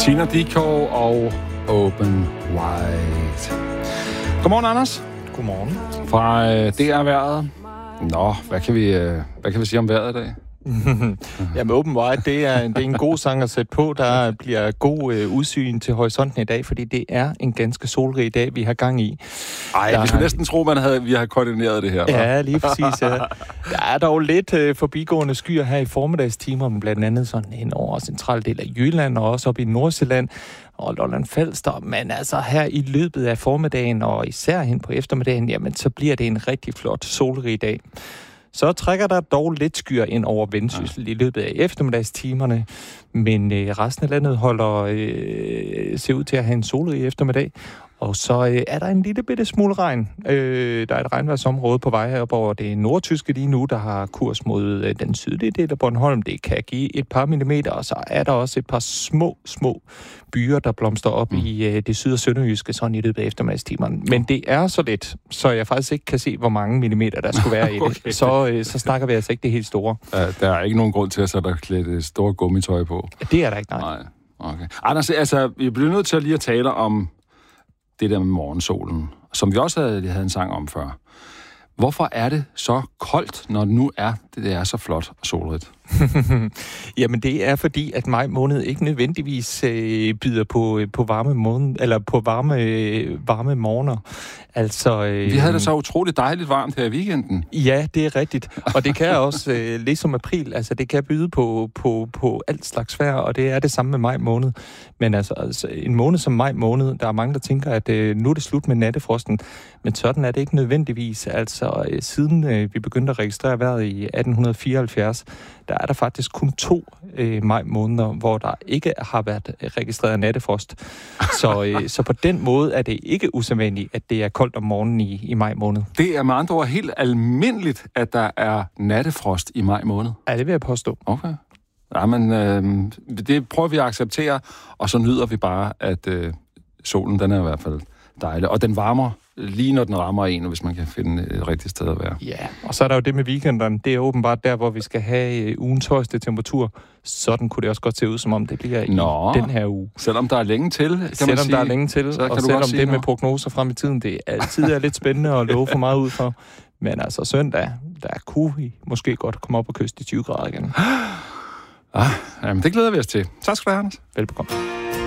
Tina Dickow og Open Wide. Godmorgen, Anders. Godmorgen. Fra DR Vejret. Nå, hvad kan vi sige om vejret i dag? Jamen, Open Wide, det er en god sang at sætte på. Der bliver god udsyn til horisonten i dag, fordi det er en ganske solrig dag, vi har gang i. Ej, vi skulle næsten tro, vi har koordineret det her. Ja, lige præcis. Ja. Der er dog lidt forbigående skyer her i formiddagstimerne, blandt andet sådan hen over central del af Jylland og også op i Nordsjælland og Lolland-Falster. Men altså her i løbet af formiddagen og især hen på eftermiddagen, jamen så bliver det en rigtig flot solrig dag. Så trækker der dog lidt skyer ind over Vendsyssel i løbet af eftermiddagstimerne, men resten af landet ser ud til at have en solrig eftermiddag. Og så er der en lille bitte smule regn. Der er et regnværsområde på vej op over det nordtyske lige nu, der har kurs mod den sydlige del af Bornholm. Det kan give et par millimeter, og så er der også et par små byer, der blomster op i det syd- og sønderjyske sådan i løbet af eftermiddagstimerne. Men det er så lidt, så jeg faktisk ikke kan se, hvor mange millimeter der skulle være i det. Okay. Så snakker vi altså ikke det helt store. Der er ikke nogen grund til at sætte klædt et stort gummitøj på. Det er der ikke, nej. Okay. Anders, altså, vi bliver nødt til at lige at tale om det der med morgensolen, som vi også havde en sang om før. Hvorfor er det så koldt, når det nu det er så flot og solrigt? Jamen det er fordi, at maj måned ikke nødvendigvis byder på varme måned, eller på varme morgener. Altså, vi havde det så utroligt dejligt varmt her i weekenden. Ja, det er rigtigt. Og det kan også, ligesom april, altså det kan byde på alt slags vejr, og det er det samme med maj måned. Men altså en måned som maj måned, der er mange, der tænker, at nu er det slut med nattefrosten. Men sådan er det ikke nødvendigvis. Altså siden vi begyndte at registrere vejret i 1874, der er der faktisk kun 2 maj måneder, hvor der ikke har været registreret nattefrost. Så på den måde er det ikke usædvanligt, at det er koldt om morgenen i maj måned. Det er med andre ord helt almindeligt, at der er nattefrost i maj måned? Ja, det vil jeg påstå. Okay. Ja, men det prøver vi at acceptere, og så nyder vi bare, at solen, den er i hvert fald dejlig. Og den varmer lige når den rammer en, hvis man kan finde et rigtigt sted at være. Ja, og så er der jo det med weekenderne. Det er åbenbart der, hvor vi skal have ugens højeste temperatur. Sådan kunne det også godt se ud, som om det bliver i den her uge. Selvom der er længe til, kan man sige. Selvom der er længe til, og selvom det med prognoser frem i tiden, det altid er lidt spændende at love for meget ud for. Men altså søndag, der kunne vi måske godt komme op og kysse de 20 grader igen. Jamen, det glæder vi os til. Tak skal du have, Anders. Velbekomme.